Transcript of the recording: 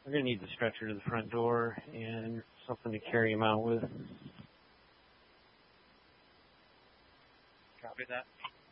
We're going to need the stretcher to the front door and something to carry him out with. Copy that.